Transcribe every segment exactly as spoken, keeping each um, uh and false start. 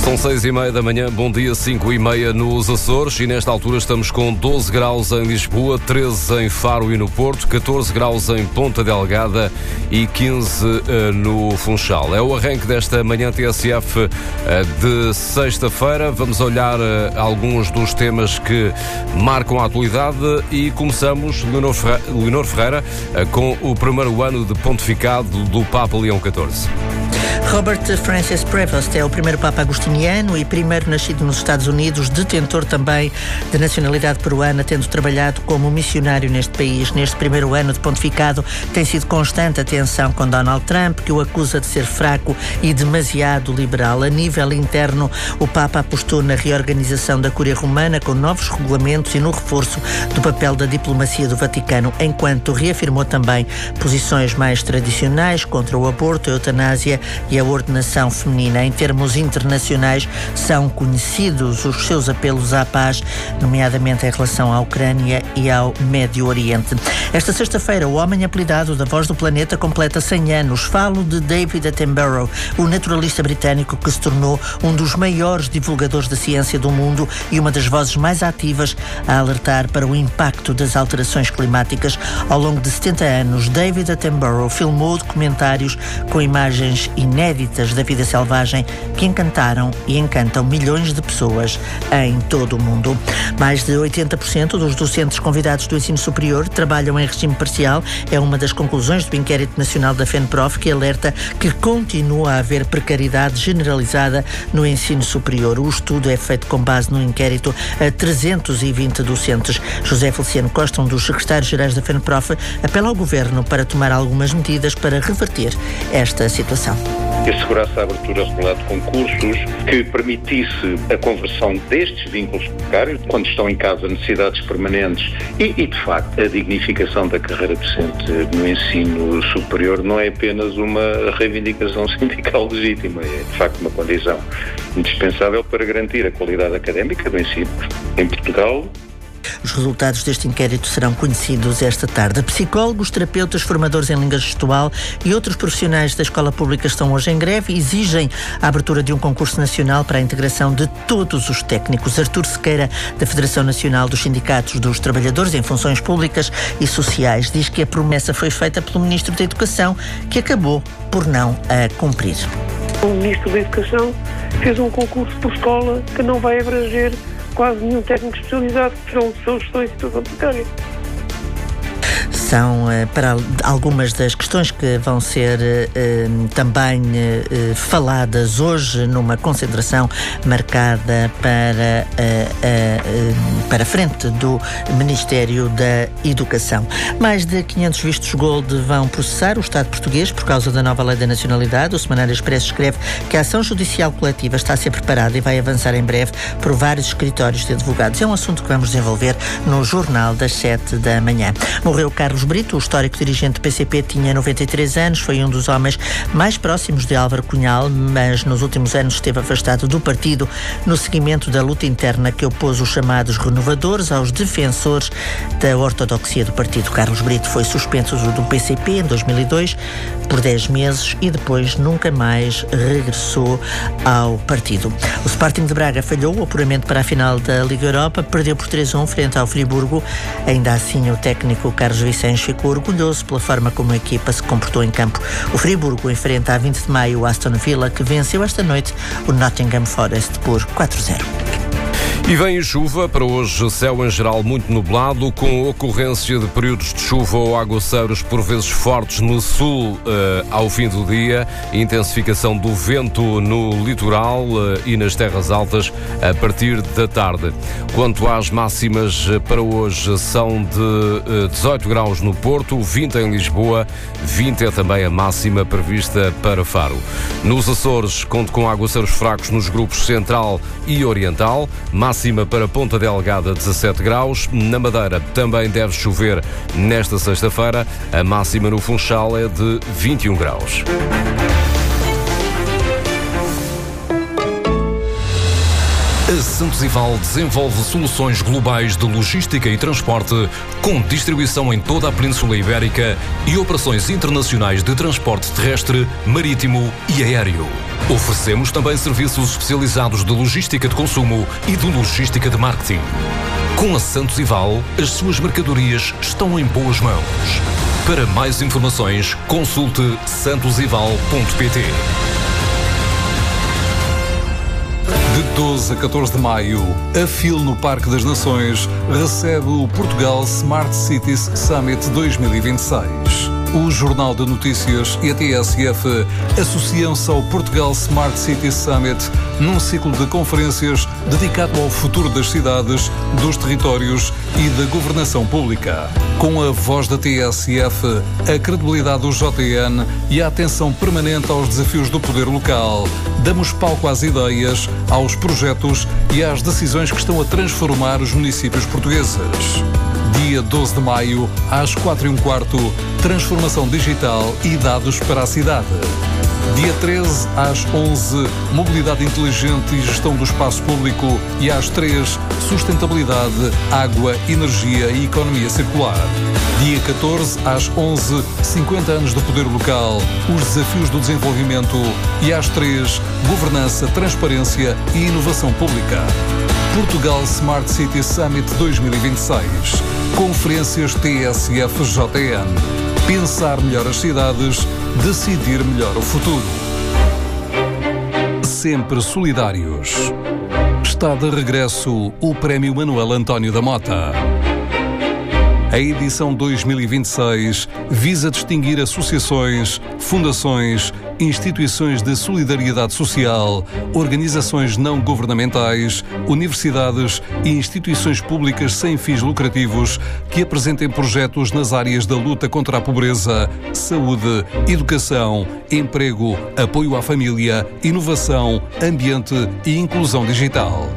São seis e meia da manhã, bom dia, cinco e meia nos Açores e nesta altura estamos com doze graus em Lisboa, treze em Faro e no Porto, catorze graus em Ponta Delgada e quinze uh, no Funchal. É o arranque desta manhã T S F uh, de sexta-feira. Vamos olhar uh, alguns dos temas que marcam a atualidade e começamos, Leonor Ferreira, Leonor Ferreira uh, com o primeiro ano de pontificado do Papa Leão catorze. Robert Francis Prevost é o primeiro Papa agostiniano e primeiro nascido nos Estados Unidos, detentor também de nacionalidade peruana, tendo trabalhado como missionário neste país. Neste primeiro ano de pontificado tem sido constante a tensão com Donald Trump, que o acusa de ser fraco e demasiado liberal. A nível interno, o Papa apostou na reorganização da Cúria Romana com novos regulamentos e no reforço do papel da diplomacia do Vaticano, enquanto reafirmou também posições mais tradicionais contra o aborto, a eutanásia e a ordenação feminina. Em termos internacionais, são conhecidos os seus apelos à paz, nomeadamente em relação à Ucrânia e ao Médio Oriente. Esta sexta-feira, o homem apelidado da Voz do Planeta completa cem anos. Falo de David Attenborough, o naturalista britânico que se tornou um dos maiores divulgadores da ciência do mundo e uma das vozes mais ativas a alertar para o impacto das alterações climáticas. Ao longo de setenta anos, David Attenborough filmou documentários com imagens inéditas da vida selvagem que encantaram e encantam milhões de pessoas em todo o mundo. Mais de oitenta por cento dos docentes convidados do ensino superior trabalham em regime parcial. É uma das conclusões do inquérito nacional da FENPROF, que alerta que continua a haver precariedade generalizada no ensino superior. O estudo é feito com base no inquérito a trezentos e vinte docentes. José Feliciano Costa, um dos secretários-gerais da FENPROF, apela ao Governo para tomar algumas medidas para reverter esta situação. Que assegurasse a abertura regular de concursos, que permitisse a conversão destes vínculos precários, quando estão em causa necessidades permanentes, e, e, de facto, a dignificação da carreira docente no ensino superior não é apenas uma reivindicação sindical legítima, é, de facto, uma condição indispensável para garantir a qualidade académica do ensino em Portugal. Os resultados deste inquérito serão conhecidos esta tarde. Psicólogos, terapeutas, formadores em língua gestual e outros profissionais da escola pública estão hoje em greve e exigem a abertura de um concurso nacional para a integração de todos os técnicos. Artur Sequeira, da Federação Nacional dos Sindicatos dos Trabalhadores em Funções Públicas e Sociais, diz que a promessa foi feita pelo Ministro da Educação, que acabou por não a cumprir. O Ministro da Educação fez um concurso por escola que não vai abranger quase nenhum técnico especializado, que são pessoas que estão em situação precária. São uh, para algumas das questões que vão ser uh, também uh, faladas hoje numa concentração marcada para, uh, uh, uh, para a frente do Ministério da Educação. Mais de quinhentos vistos gold vão processar o Estado português por causa da nova lei da nacionalidade. O Semanário Expresso escreve que a ação judicial coletiva está a ser preparada e vai avançar em breve por vários escritórios de advogados. É um assunto que vamos desenvolver no Jornal das sete da manhã. Morreu Carlos Brito, o histórico dirigente do P C P, tinha noventa e três anos, foi um dos homens mais próximos de Álvaro Cunhal, mas nos últimos anos esteve afastado do partido no seguimento da luta interna que opôs os chamados renovadores aos defensores da ortodoxia do partido. Carlos Brito foi suspenso do P C P em dois mil e dois por dez meses e depois nunca mais regressou ao partido. O Sporting de Braga falhou o apuramento para a final da Liga Europa, perdeu por três a um frente ao Friburgo. Ainda assim, o técnico Carlos Vicente ficou orgulhoso pela forma como a equipa se comportou em campo. O Friburgo enfrenta a vinte de maio o Aston Villa, que venceu esta noite o Nottingham Forest por quatro a zero. E vem chuva, para hoje céu em geral muito nublado, com ocorrência de períodos de chuva ou aguaceiros por vezes fortes no sul eh, ao fim do dia, intensificação do vento no litoral eh, e nas terras altas a partir da tarde. Quanto às máximas para hoje, são de eh, dezoito graus no Porto, vinte em Lisboa, vinte é também a máxima prevista para Faro. Nos Açores, conto com aguaceiros fracos nos grupos Central e Oriental, máxima para Ponta Delgada, dezassete graus. Na Madeira também deve chover nesta sexta-feira. A máxima no Funchal é de vinte e um graus. A Santos e Val desenvolve soluções globais de logística e transporte, com distribuição em toda a Península Ibérica e operações internacionais de transporte terrestre, marítimo e aéreo. Oferecemos também serviços especializados de logística de consumo e de logística de marketing. Com a Santos e Val, as suas mercadorias estão em boas mãos. Para mais informações, consulte santos e val ponto pt. De doze a catorze de maio, a FIL no Parque das Nações recebe o Portugal Smart Cities Summit dois mil e vinte e seis. O Jornal de Notícias e a T S F associam-se ao Portugal Smart Cities Summit num ciclo de conferências dedicado ao futuro das cidades, dos territórios e da governação pública. Com a voz da T S F, a credibilidade do J N e a atenção permanente aos desafios do poder local, damos palco às ideias, aos projetos e às decisões que estão a transformar os municípios portugueses. Dia doze de maio, às quatro e um quarto, transformação digital e dados para a cidade. Dia treze, às onze, mobilidade inteligente e gestão do espaço público. E às três, sustentabilidade, água, energia e economia circular. Dia catorze, às onze, cinquenta anos do poder local, os desafios do desenvolvimento. E às três, governança, transparência e inovação pública. Portugal Smart City Summit dois mil e vinte e seis. Conferências T S F J N. Pensar melhor as cidades, decidir melhor o futuro. Sempre solidários. Está de regresso o Prémio Manuel António da Mota. A edição dois mil e vinte e seis visa distinguir associações, fundações, instituições de solidariedade social, organizações não governamentais, universidades e instituições públicas sem fins lucrativos que apresentem projetos nas áreas da luta contra a pobreza, saúde, educação, emprego, apoio à família, inovação, ambiente e inclusão digital.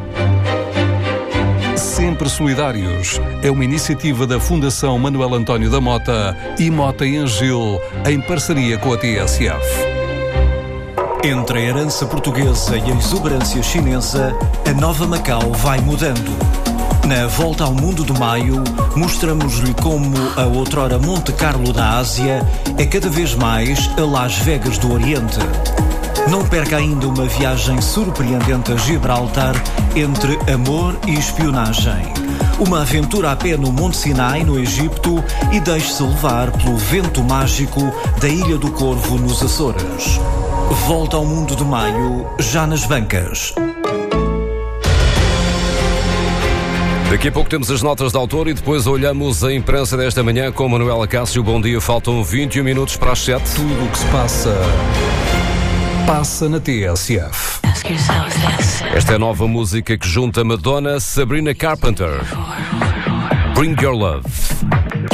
Sempre Solidários é uma iniciativa da Fundação Manuel António da Mota e Mota e Angil, em parceria com a T S F. Entre a herança portuguesa e a exuberância chinesa, a nova Macau vai mudando. Na Volta ao Mundo de Maio, mostramos-lhe como a outrora Monte Carlo da Ásia é cada vez mais a Las Vegas do Oriente. Não perca ainda uma viagem surpreendente a Gibraltar entre amor e espionagem. Uma aventura a pé no Monte Sinai, no Egito, e deixe-se levar pelo vento mágico da Ilha do Corvo, nos Açores. Volta ao Mundo de Maio, já nas bancas. Daqui a pouco temos as notas de autor e depois olhamos a imprensa desta manhã com Manuela Cássio. Bom dia, faltam vinte e um minutos para as sete. Tudo o que se passa, passa na T S F. Esta é a nova música que junta Madonna, Sabrina Carpenter. Bring Your Love.